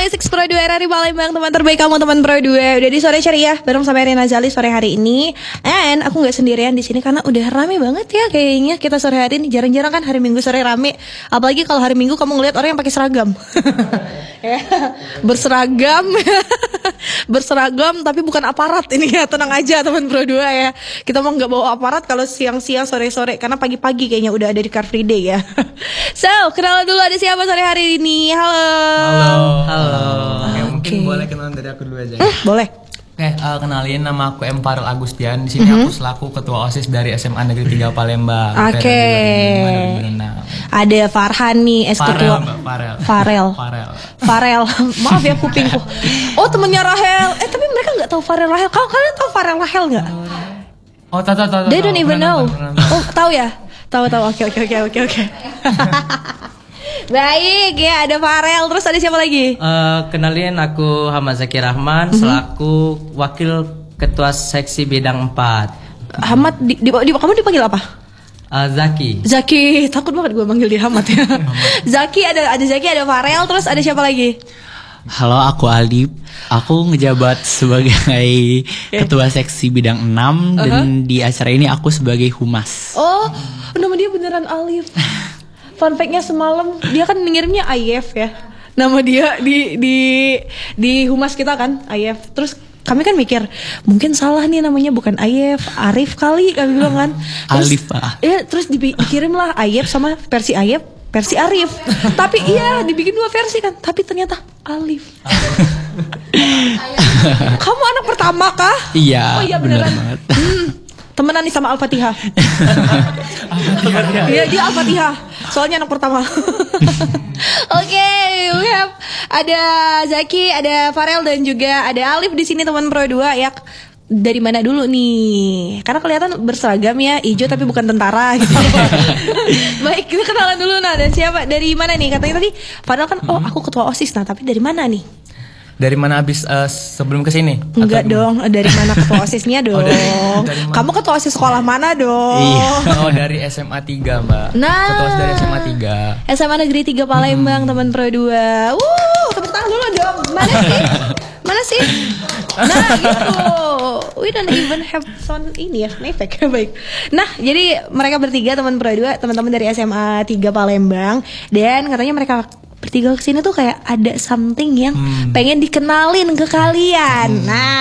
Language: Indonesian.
101.6 Pro 2 RRI Palembang, teman terbaik kamu, teman Pro 2. Udah di sore ceria bareng sama Rina Zali sore hari ini. And aku gak sendirian di sini karena udah rame banget ya kayaknya kita sore hari ini. Jarang-jarang kan hari Minggu sore rame. Apalagi kalau hari Minggu kamu ngeliat orang yang pakai seragam. Berseragam. Berseragam tapi bukan aparat ini ya, tenang aja teman Pro 2 ya. Kita mau gak bawa aparat kalau siang-siang sore-sore, karena pagi-pagi kayaknya udah ada di Car Free Day ya. So, kenalan dulu, ada siapa sore hari ini? Halo. Oke, mungkin boleh kenalan dari aku dulu aja. Boleh. Oke, kenalin, nama aku M. Farel Agustian. Di sini aku selaku ketua OSIS dari SMA Negeri 3 Palembang. Oke. Ada Farhan nih, ketua. Farel. Maaf ya kupingku. Oh, temennya Rahel. Tapi mereka nggak tahu Farel Rahel. Kalian tahu Farel Rahel nggak? Oh, tahu. They don't even know. Oh, tahu ya? Tahu. Oke. Baik ya, ada Farel. Terus ada siapa lagi? Kenalin, aku Hamad Zaki Rahman, selaku wakil ketua seksi bidang 4. Hamad, kamu dipanggil apa? Zaki, takut banget gue manggil dia Hamad ya. Zaki, ada Zaki, ada Farel. Terus ada siapa lagi? Halo, aku Alif. Aku ngejabat sebagai ketua seksi bidang 6 dan di acara ini aku sebagai humas. Oh, nama dia beneran Alif. Fun fact-nya semalam dia kan ngirimnya Ayef ya. Nama dia di humas kita kan, Ayef. Terus kami kan mikir mungkin salah nih namanya, bukan Ayef, Arif kali kami bilang kan. Alif Pak. Ya, terus dikirim lah Ayef sama versi Ayef, versi Arif. Tapi iya dibikin 2 versi kan, tapi ternyata Alif. Kamu anak pertama kah? Iya. Oh iya beneran. Banget. Temenan nih sama Al-Fatihah. Iya, dia Al-Fatihah. Soalnya anak pertama. Oke, we have ada Zaki, ada Farel dan juga ada Alif di sini, teman Pro 2 ya. Dari mana dulu nih? Karena kelihatan berseragam ya, hijau tapi bukan tentara gitu. Baik, kita kenalan dulu nah. Dan siapa? Dari mana nih? Katanya tadi Farel kan, oh aku ketua OSIS. Nah, tapi dari mana nih? Dari mana abis sebelum kesini? Enggak dong, dari mana ketua OSISnya dong? Dari mana? Kamu ketua OSIS sekolah mana dong? Iya. Oh, dari SMA 3 Mbak. Nah, ketua OSIS dari SMA 3. SMA Negeri 3 Palembang, teman Pro 2. Tepuk tangan dulu dong. Mana sih? Nah, gitu. We don't even have sound ini ya, efek. Baik. Nah, jadi mereka bertiga teman Pro 2, teman-teman dari SMA 3 Palembang, dan katanya mereka bertiga kesini tuh kayak ada something yang pengen dikenalin ke kalian. Nah,